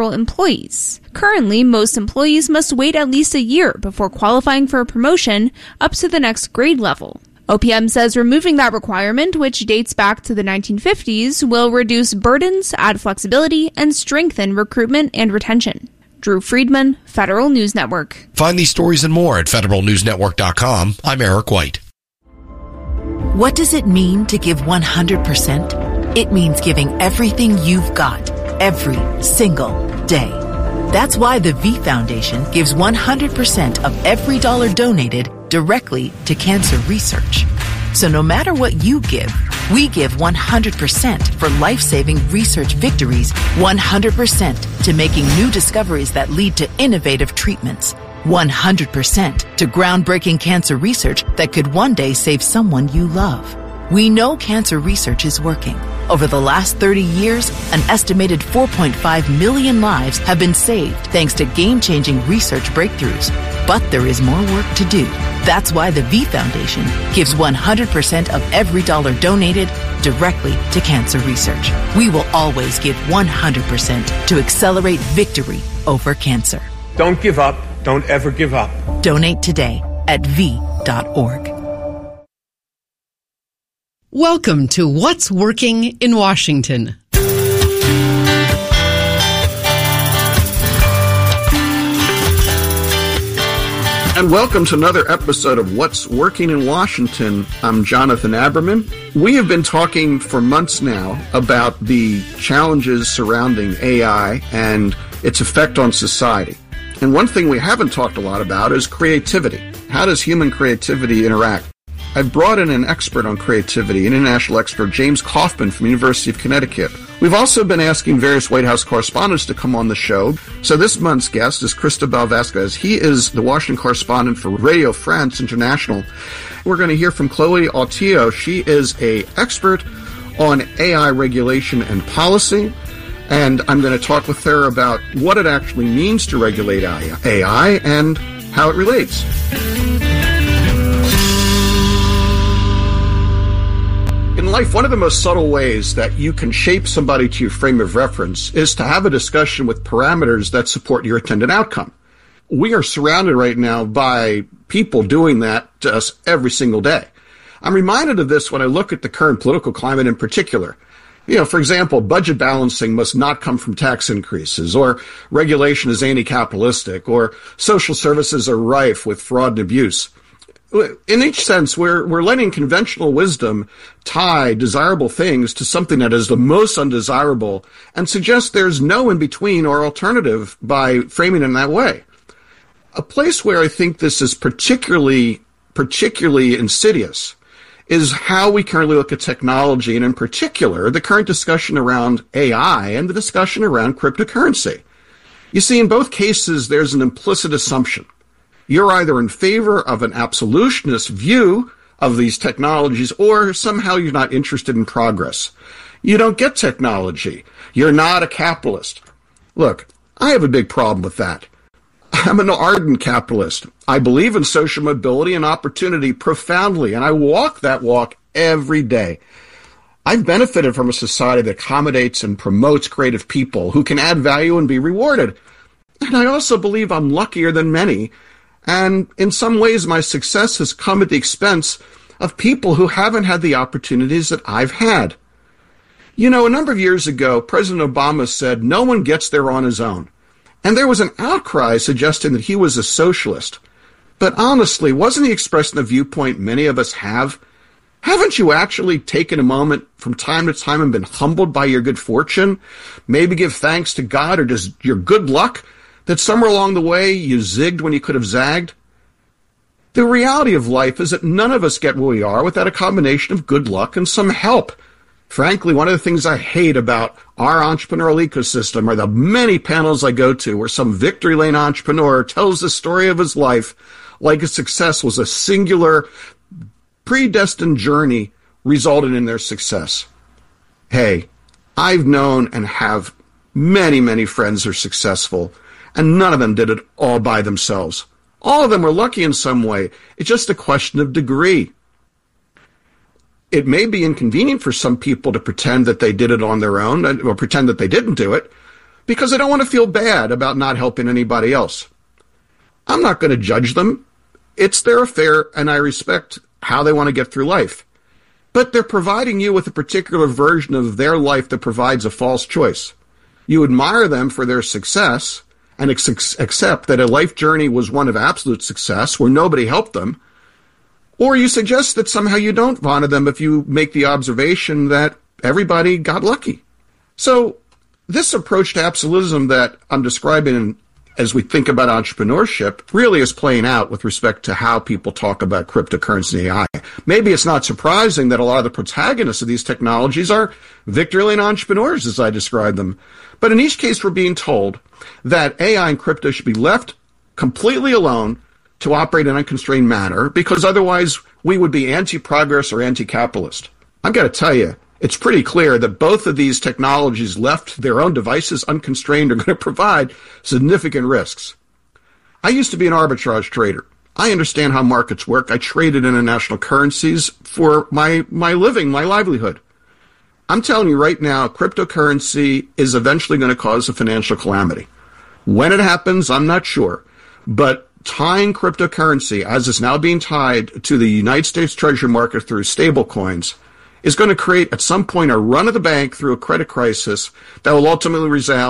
federal employees. Currently, most employees must wait at least a year before qualifying for a promotion up to the next grade level. OPM says removing that requirement, which dates back to the 1950s, will reduce burdens, add flexibility, and strengthen recruitment and retention. Drew Friedman, Federal News Network. Find these stories and more at federalnewsnetwork.com. I'm Eric White. What does it mean to give 100%? It means giving everything you've got, every single day. That's why the V Foundation gives 100% of every dollar donated directly to cancer research. So no matter what you give, we give 100% for life-saving research victories, 100% to making new discoveries that lead to innovative treatments, 100% to groundbreaking cancer research that could one day save someone you love. We know cancer research is working. Over the last 30 years, an estimated 4.5 million lives have been saved thanks to game-changing research breakthroughs. But there is more work to do. That's why the V Foundation gives 100% of every dollar donated directly to cancer research. We will always give 100% to accelerate victory over cancer. Don't give up. Don't ever give up. Donate today at v.org. Welcome to What's Working in Washington. And welcome to another episode of What's Working in Washington. I'm Jonathan Aberman. We have been talking for months now about the challenges surrounding AI and its effect on society. And one thing we haven't talked a lot about is creativity. How does human creativity interact? I've brought in an expert on creativity, international expert James Kaufman from the University of Connecticut. We've also been asking various White House correspondents to come on the show. So this month's guest is Cristobal Vasquez. He is the Washington correspondent for Radio France International. We're going to hear from Chloe Autillo. She is an expert on AI regulation and policy. And I'm going to talk with her about what it actually means to regulate AI and how it relates. In life, one of the most subtle ways that you can shape somebody to your frame of reference is to have a discussion with parameters that support your intended outcome. We are surrounded right now by people doing that to us every single day. I'm reminded of this when I look at the current political climate in particular. You know, for example, budget balancing must not come from tax increases, or regulation is anti-capitalistic, or social services are rife with fraud and abuse. In each sense, we're letting conventional wisdom tie desirable things to something that is the most undesirable and suggest there's no in-between or alternative by framing it in that way. A place where I think this is particularly insidious is how we currently look at technology, and in particular, the current discussion around AI and the discussion around cryptocurrency. You see, in both cases, there's an implicit assumption. You're either in favor of an absolutionist view of these technologies, or somehow you're not interested in progress. You don't get technology. You're not a capitalist. Look, I have a big problem with that. I'm an ardent capitalist. I believe in social mobility and opportunity profoundly, and I walk that walk every day. I've benefited from a society that accommodates and promotes creative people who can add value and be rewarded. And I also believe I'm luckier than many, and in some ways my success has come at the expense of people who haven't had the opportunities that I've had. You know, a number of years ago, President Obama said no one gets there on his own. And there was an outcry suggesting that he was a socialist. But honestly, wasn't he expressing the viewpoint many of us have? Haven't you actually taken a moment from time to time and been humbled by your good fortune? Maybe give thanks to God or just your good luck that somewhere along the way you zigged when you could have zagged? The reality of life is that none of us get where we are without a combination of good luck and some help. Frankly, one of the things I hate about our entrepreneurial ecosystem are the many panels I go to where some victory lane entrepreneur tells the story of his life like his success was a singular, predestined journey resulted in their success. Hey, I've known and have many, many friends who are successful, and none of them did it all by themselves. All of them were lucky in some way. It's just a question of degree. It may be inconvenient for some people to pretend that they did it on their own or pretend that they didn't do it, because I don't want to feel bad about not helping anybody else. I'm not going to judge them. It's their affair, and I respect how they want to get through life. But they're providing you with a particular version of their life that provides a false choice. You admire them for their success and accept that a life journey was one of absolute success where nobody helped them, or you suggest that somehow you don't honor them if you make the observation that everybody got lucky. So this approach to absolutism that I'm describing as we think about entrepreneurship really is playing out with respect to how people talk about cryptocurrency and AI. Maybe it's not surprising that a lot of the protagonists of these technologies are Victor Lane entrepreneurs, as I describe them. But in each case, we're being told that AI and crypto should be left completely alone to operate in an unconstrained manner, because otherwise we would be anti-progress or anti-capitalist. I've got to tell you, it's pretty clear that both of these technologies left to their own devices unconstrained are going to provide significant risks. I used to be an arbitrage trader. I understand how markets work. I traded international currencies for my living, my livelihood. I'm telling you right now, cryptocurrency is eventually going to cause a financial calamity. When it happens, I'm not sure. But tying cryptocurrency, as it's now being tied to the United States Treasury market through stablecoins, is going to create at some point a run of the bank through a credit crisis that will ultimately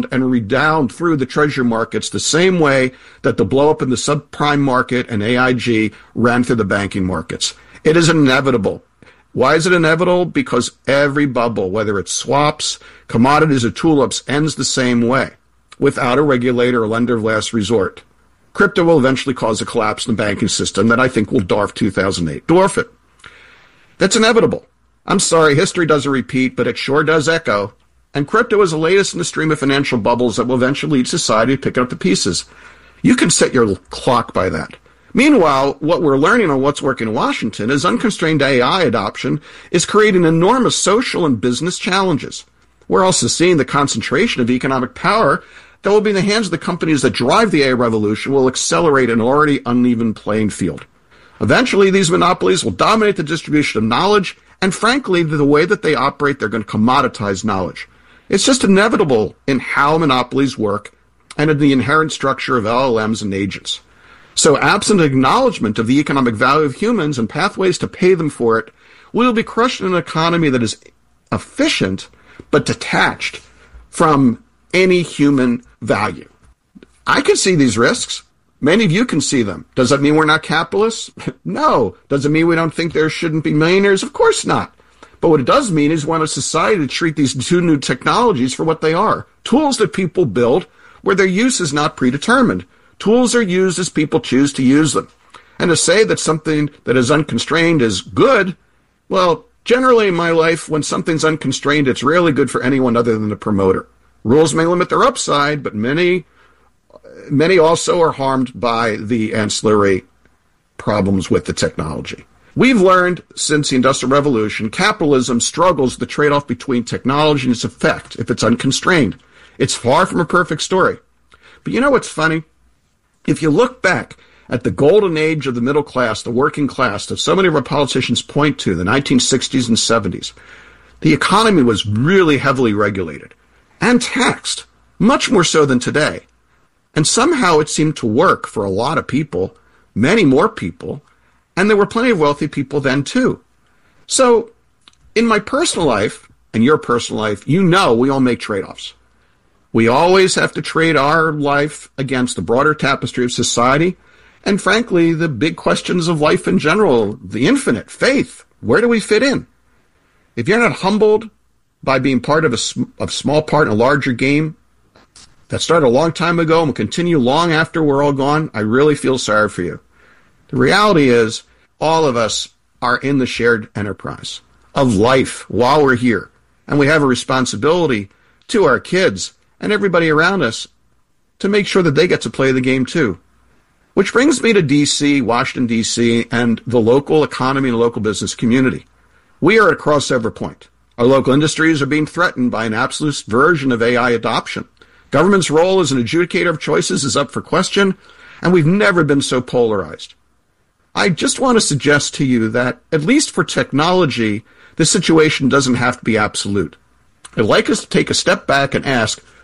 redound through the treasury markets the same way that the blow up in the subprime market and AIG ran through the banking markets. It is inevitable. Why is it inevitable? Because every bubble, whether it's swaps, commodities, or tulips, ends the same way, without a regulator or lender of last resort. Crypto will eventually cause a collapse in the banking system that I think will dwarf 2008. Dwarf it. That's inevitable. I'm sorry, history doesn't repeat, but it sure does echo. And crypto is the latest in the stream of financial bubbles that will eventually lead society to pick up the pieces. You can set your clock by that. Meanwhile, what we're learning on what's working in Washington is unconstrained AI adoption is creating enormous social and business challenges. We're also seeing the concentration of economic power that will be in the hands of the companies that drive the AI revolution will accelerate an already uneven playing field. Eventually, these monopolies will dominate the distribution of knowledge, and frankly, the way that they operate, they're going to commoditize knowledge. It's just inevitable in how monopolies work and in the inherent structure of LLMs and agents. So absent acknowledgement of the economic value of humans and pathways to pay them for it, we will be crushed in an economy that is efficient but detached from any human value. I can see these risks. Many of you can see them. Does that mean we're not capitalists? No. Does it mean we don't think there shouldn't be millionaires? Of course not. But what it does mean is we want a society to treat these two new technologies for what they are. Tools that people build where their use is not predetermined. Tools are used as people choose to use them. And to say that something that is unconstrained is good, well, generally in my life, when something's unconstrained, it's rarely good for anyone other than the promoter. Rules may limit their upside, but many also are harmed by the ancillary problems with the technology. We've learned since the Industrial Revolution, capitalism struggles with the trade-off between technology and its effect if it's unconstrained. It's far from a perfect story. But you know what's funny? If you look back at the golden age of the middle class, the working class, that so many of our politicians point to, the 1960s and 70s, the economy was really heavily regulated and taxed, much more so than today. And somehow it seemed to work for a lot of people, many more people, and there were plenty of wealthy people then too. So in my personal life and your personal life, you know we all make trade-offs. We always have to trade our life against the broader tapestry of society and, frankly, the big questions of life in general, the infinite, faith. Where do we fit in? If you're not humbled by being part of a small part in a larger game that started a long time ago and will continue long after we're all gone, I really feel sorry for you. The reality is all of us are in the shared enterprise of life while we're here, and we have a responsibility to our kids and everybody around us to make sure that they get to play the game too. Which brings me to D.C., Washington, D.C., and the local economy and the local business community. We are at a crossover point. Our local industries are being threatened by an absolute version of AI adoption. Government's role as an adjudicator of choices is up for question, and we've never been so polarized. I just want to suggest to you that, at least for technology, this situation doesn't have to be absolute. I'd like us to take a step back and ask,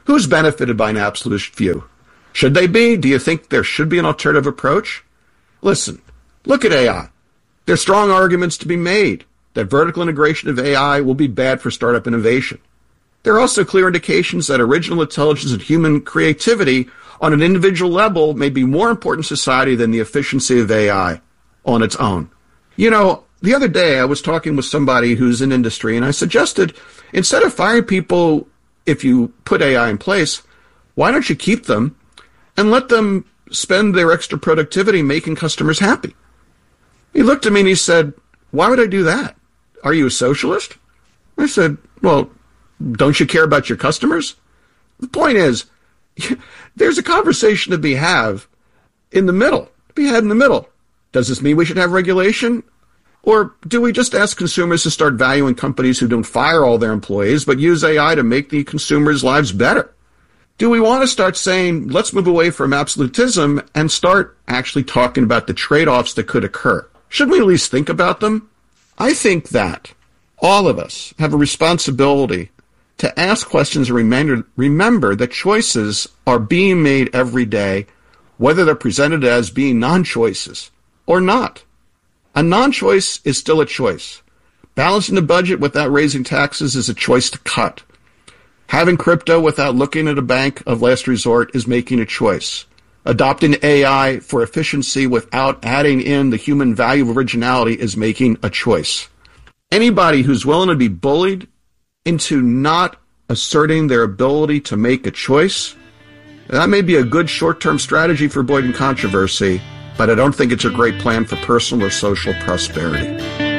Who's benefited by an absolute view? Should they be? Do you think there should be an alternative approach? Listen, look at AI. There's strong arguments to be made that vertical integration of AI will be bad for startup innovation. There are also clear indications that original intelligence and human creativity on an individual level may be more important in society than the efficiency of AI on its own. You know, the other day I was talking with somebody who's in industry, and I suggested instead of firing people if you put AI in place, why don't you keep them and let them spend their extra productivity making customers happy? He looked at me and he said, why would I do that? Are you a socialist? I said, well, don't you care about your customers? The point is, there's a conversation to be had in the middle. Does this mean we should have regulation? Or do we just ask consumers to start valuing companies who don't fire all their employees but use AI to make the consumers' lives better? Do we want to start saying, let's move away from absolutism and start actually talking about the trade-offs that could occur? Should we at least think about them? I think that all of us have a responsibility to ask questions and remember that choices are being made every day, whether they're presented as being non-choices or not. A non-choice is still a choice. Balancing the budget without raising taxes is a choice to cut. Having crypto without looking at a bank of last resort is making a choice. Adopting AI for efficiency without adding in the human value of originality is making a choice. Anybody who's willing to be bullied into not asserting their ability to make a choice, that may be a good short-term strategy for avoiding controversy, but I don't think it's a great plan for personal or social prosperity.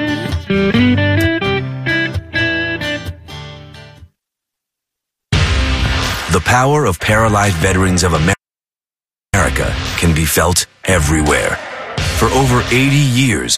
The power of Paralyzed Veterans of America can be felt everywhere. For over 80 years,